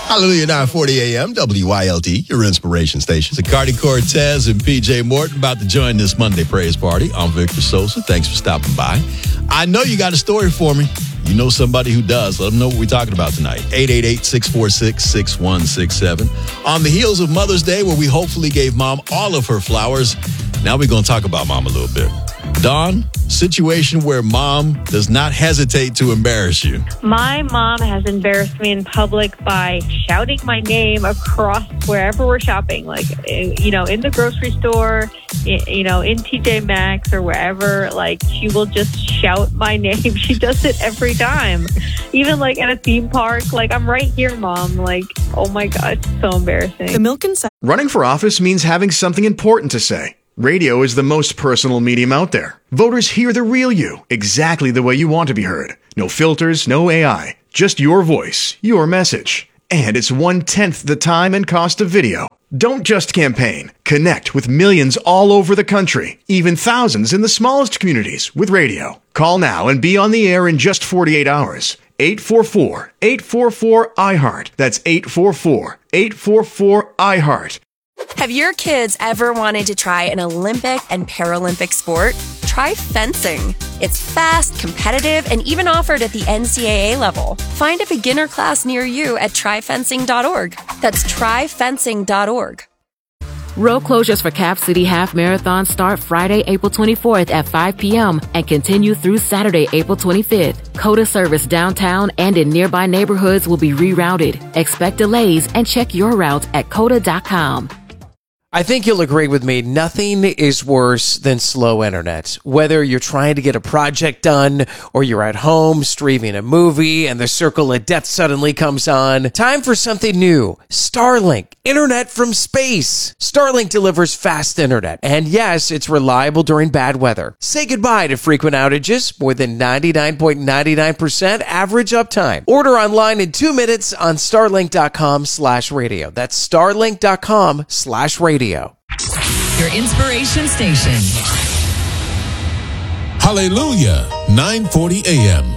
Hallelujah, 9:40 a.m., WYLD, your inspiration station. Sicardi Cortez and PJ Morton about to join this Monday praise party. I'm Victor Sosa. Thanks for stopping by. I know you got a story for me. You know somebody who does. Let them know what we're talking about tonight. 888-646-6167. On the heels of Mother's Day, where we hopefully gave Mom all of her flowers, now we're going to talk about Mom a little bit. Dawn, situation where Mom does not hesitate to embarrass you. My mom has embarrassed me in public by shouting my name across wherever we're shopping, like, you know, in the grocery store, you know, in TJ Maxx or wherever. Like, she will just shout my name. She does it every time. Even like at a theme park, like, I'm right here, Mom. Like, oh my God, it's so embarrassing. The Milk and Running for office means having something important to say. Radio is the most personal medium out there. Voters hear the real you, exactly the way you want to be heard. No filters, no AI, just your voice, your message. And it's 1/10 the time and cost of video. Don't just campaign. Connect with millions all over the country, even thousands in the smallest communities with radio. Call now and be on the air in just 48 hours. 844-844-iHeart. That's 844-844-iHeart. Have your kids ever wanted to try an Olympic and Paralympic sport? Try fencing. It's fast, competitive, and even offered at the NCAA level. Find a beginner class near you at tryfencing.org. That's tryfencing.org. Road closures for Cap City Half Marathon start Friday, April 24th at 5 p.m. and continue through Saturday, April 25th. COTA service downtown and in nearby neighborhoods will be rerouted. Expect delays and check your route at COTA.com. I think you'll agree with me, nothing is worse than slow internet. Whether you're trying to get a project done or you're at home streaming a movie and the circle of death suddenly comes on. Time for something new. Starlink, internet from space. Starlink delivers fast internet. And yes, it's reliable during bad weather. Say goodbye to frequent outages. More than 99.99% average uptime. Order online in 2 minutes on starlink.com/radio. That's starlink.com/radio. Your inspiration station. Hallelujah, 9:40 a.m.